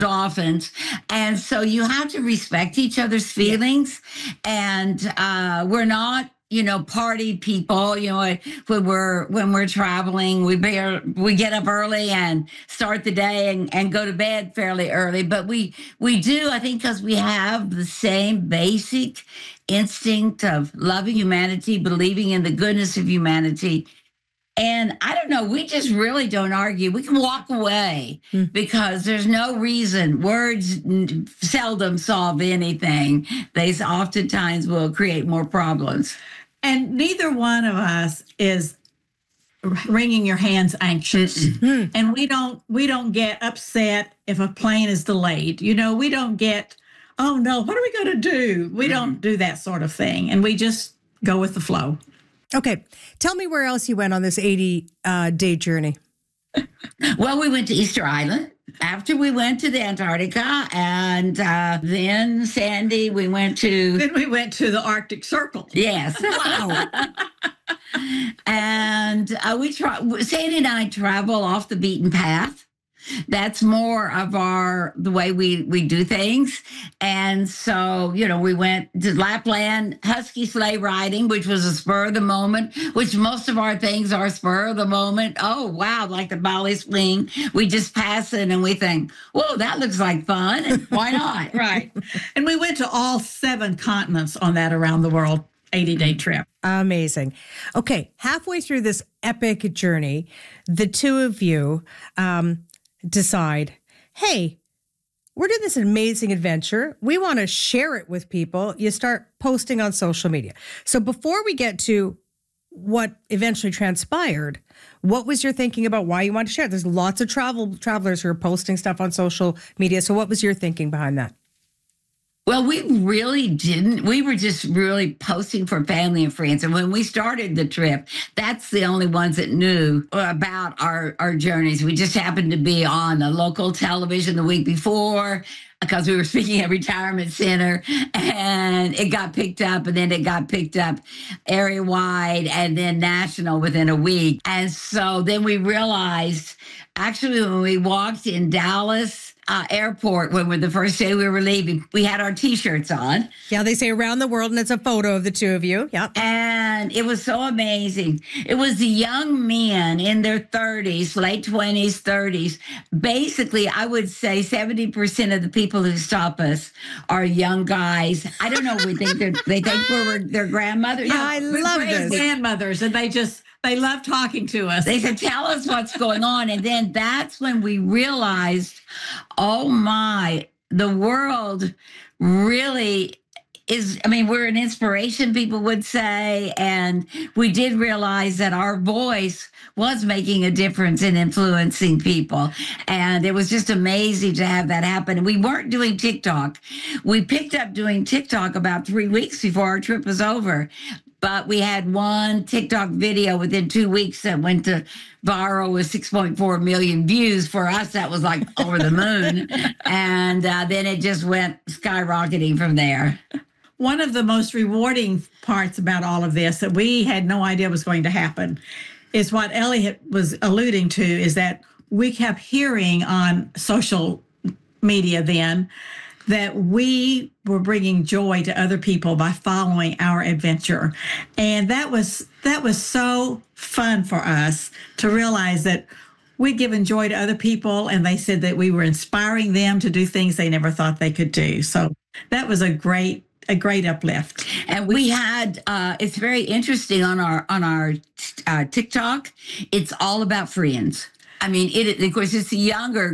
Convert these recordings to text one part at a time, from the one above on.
dolphins. And so you have to respect each other's feelings. And we're not, party people. When we're traveling, we get up early and start the day and go to bed fairly early. But we do, I think, because we have the same basic instinct of loving humanity, believing in the goodness of humanity. And I don't know, we just really don't argue. We can walk away because there's no reason. Words seldom solve anything. They oftentimes will create more problems. And neither one of us is wringing your hands anxious. And we don't get upset if a plane is delayed. We don't get, oh no, what are we going to do? We don't do that sort of thing. And we just go with the flow. Okay. Tell me where else you went on this 80-day journey. Well, we went to Easter Island. After we went to the Antarctica, and then, Sandy, we went to... Then we went to the Arctic Circle. Yes. Wow. And Sandy and I travel off the beaten path. That's more of the way we do things. And so, we went to Lapland, husky sleigh riding, which was a spur of the moment, which most of our things are spur of the moment. Oh, wow, like the Bali swing. We just pass it and we think, whoa, that looks like fun. And why not? Right. And we went to all 7 continents on that around the world 80-day trip. Amazing. Okay, halfway through this epic journey, the two of you decide, hey, we're doing this amazing adventure. We want to share it with people. You start posting on social media. So before we get to what eventually transpired, what was your thinking about why you want to share it? There's lots of travelers who are posting stuff on social media. So what was your thinking behind that? Well, we really didn't. We were just really posting for family and friends. And when we started the trip, that's the only ones that knew about our journeys. We just happened to be on the local television the week before because we were speaking at retirement center, and it got picked up, and then it got picked up area-wide and then national within a week. And so then we realized, actually, when we walked in Dallas airport, when the first day we were leaving, we had our T-shirts on. Yeah, they say around the world, and it's a photo of the two of you. Yeah. And it was so amazing. It was the young men in their 30s, late 20s, 30s. Basically, I would say 70% of the people who stop us are young guys. I don't know. They think we're their grandmother. Yeah, I love this. Grandmothers, and they love talking to us. They said, tell us what's going on. And then that's when we realized, oh my, the world really is, we're an inspiration, people would say. And we did realize that our voice was making a difference in influencing people. And it was just amazing to have that happen. And we weren't doing TikTok. We picked up doing TikTok about 3 weeks before our trip was over. But we had one TikTok video within 2 weeks that went to viral with 6.4 million views. For us, that was like over the moon. And then it just went skyrocketing from there. One of the most rewarding parts about all of this that we had no idea was going to happen is what Elliot was alluding to, is that we kept hearing on social media then that we were bringing joy to other people by following our adventure. And that was so fun for us to realize that we'd given joy to other people, and they said that we were inspiring them to do things they never thought they could do. So that was a great uplift. And we had, it's very interesting on our TikTok, it's all about friends. Of course, it's the younger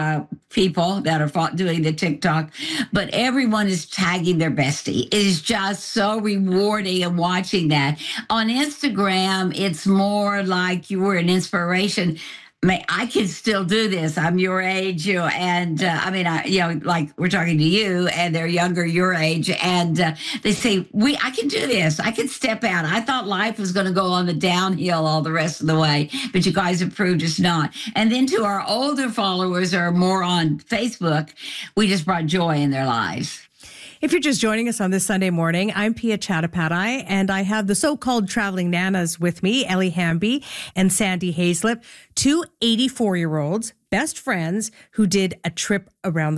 people that are doing the TikTok, but everyone is tagging their bestie. It is just so rewarding and watching that. On Instagram, it's more like you were an inspiration. I can still do this. I'm your age, and like we're talking to you, and they're younger, your age, and they say, I can do this. I can step out. I thought life was going to go on the downhill all the rest of the way, but you guys have proved it's not. And then to our older followers who are more on Facebook, we just brought joy in their lives. If you're just joining us on this Sunday morning, I'm Pia Chattopadhyay, and I have the so-called traveling nanas with me, Ellie Hamby and Sandy Hayslip, two 84-year-olds, best friends who did a trip around